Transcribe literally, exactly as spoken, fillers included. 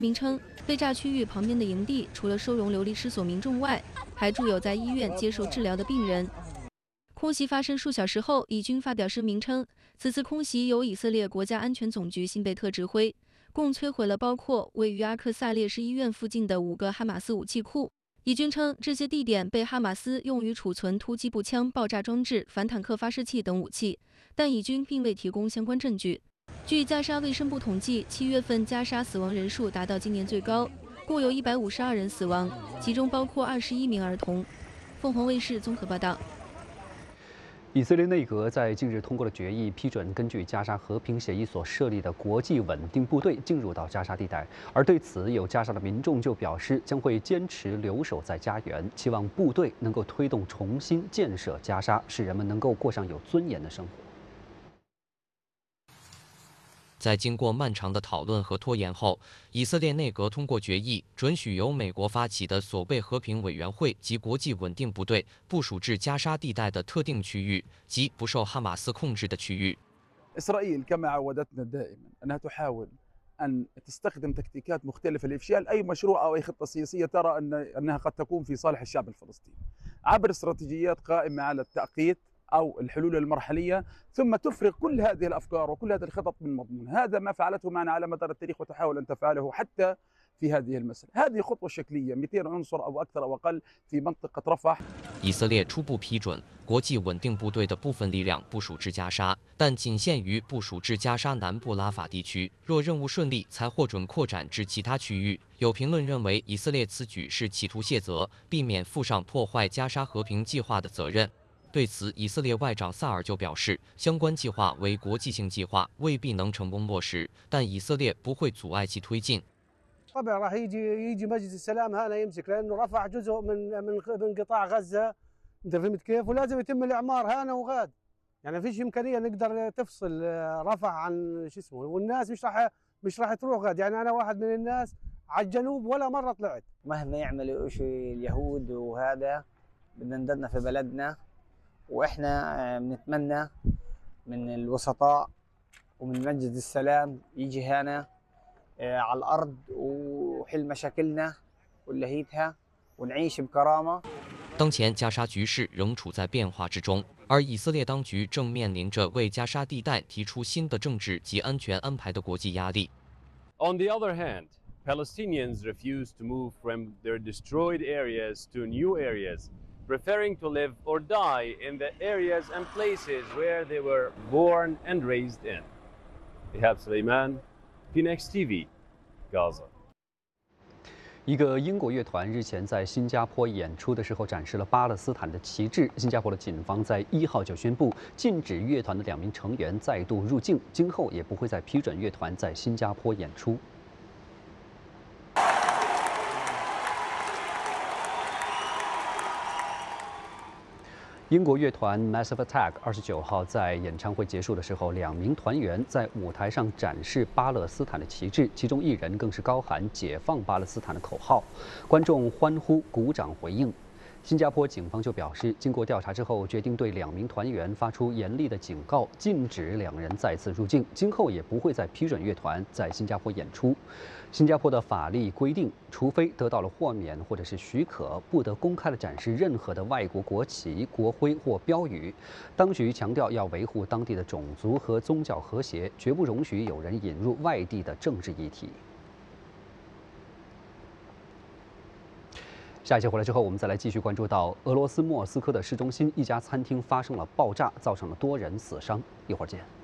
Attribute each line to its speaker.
Speaker 1: 名称，被炸区域旁边的营地除了收容流离失所民众外，还驻有在医院接受治疗的病人。空袭发生数小时后，以军发表声明称，此次空袭由以色列国家安全总局辛贝特指挥，共摧毁了包括位于阿克萨烈士医院附近的五个哈马斯武器库。以军称，这些地点被哈马斯用于储存突击步枪、爆炸装置、反坦克发射器等武器，但以军并未提供相关证据。据加沙卫生部统计，七月份加沙死亡人数达到今年最高，共有一百五十二人死亡，其中包括二十一名儿童。凤凰卫视综合报道。
Speaker 2: 以色列内阁在近日通过了决议，批准根据加沙和平协议所设立的国际稳定部队进入到加沙地带。而对此，有加沙的民众就表示将会坚持留守在家园，期望部队能够推动重新建设加沙，使人们能够过上有尊严的生活。
Speaker 3: 在经过漫长的讨论和拖延后，以色列内阁通过决议，准许由美国发起的所谓和平委员会及国际稳定部队部署至加沙地带的特定区域及不受哈马斯控制的区域。
Speaker 4: إسرائيل كما عودتنا دائما أنها تحاول أن تستخدم تكتيكات مختلفة لإفشال أي مشروع أو أي خطة سياسية ترى أن أنها قد تكون في صالح الشعب الفلسطيني عبر استراتيجيات قائمة على التأقيت أو الحلول المرحلية، ثم تفرغ كل هذه الأفكار وكل هذه الخطط من مضمون. هذا ما فعلته معنا على مدار التاريخ وتحاول أن تفعله حتى في هذه المسألة. هذه خطوة شكلية مئتين عنصر أو أكثر أو أقل في منطقة رفح.
Speaker 3: 以色列初步批准国际稳定部队的部分力量部署至加沙，但仅限于部署至加沙南部拉法地区。若任务顺利，才获准扩展至其他区域。有评论认为，以色列此举是企图卸责，避免负上破坏加沙和平计划的责任。 对此，以色列外长萨尔就表示，相关计划为国际性计划，未必能成功落实，但以色列不会阻碍其推进。
Speaker 5: طبعا راح يجي يجي مجلس السلام هنا يمسك لانه رفح جزء من من من قطاع غزه انت فهمت كيف؟ ولازم يتم الاعمار هنا وغاد. يعني ما فيش امكانيه نقدر تفصل رفح عن شو اسمه والناس مش راح مش راح تروح غاد. يعني انا واحد من الناس على الجنوب ولا مره طلعت.
Speaker 6: مهما يعملوا شيء اليهود وهذا بدنا نضلنا في بلدنا. واحنا بنتمنى من الوسطاء ومن مجلس السلام يجي هنا على الارض وحل مشاكلنا ونلهيتها ونعيش بكرامه。
Speaker 3: 当前加沙局势仍处在变化之中，而以色列当局正面临着为加沙地带提出新的政治及安全安排的国际压力。
Speaker 7: On the other hand, Palestinians refuse to move from their destroyed areas to new areas. Preferring to live or die in the areas and places where they were born and raised in. Ihab Suleiman, Phoenix T V, Gaza.
Speaker 2: 一个英国乐团日前在新加坡演出的时候展示了巴勒斯坦的旗帜。新加坡的警方在一号就宣布禁止乐团的两名成员再度入境，今后也不会再批准乐团在新加坡演出。 英国乐团 Massive Attack 二十九号在演唱会结束的时候，两名团员在舞台上展示巴勒斯坦的旗帜，其中一人更是高喊“解放巴勒斯坦”的口号，观众欢呼、鼓掌回应。新加坡警方就表示，经过调查之后，决定对两名团员发出严厉的警告，禁止两人再次入境，今后也不会再批准乐团在新加坡演出。新加坡的法律规定，除非得到了豁免或者是许可，不得公开的展示任何的外国国旗、国徽或标语。当局强调要维护当地的种族和宗教和谐，绝不容许有人引入外地的政治议题。 下一节回来之后，我们再来继续关注到俄罗斯莫斯科的市中心一家餐厅发生了爆炸，造成了多人死伤。一会儿见。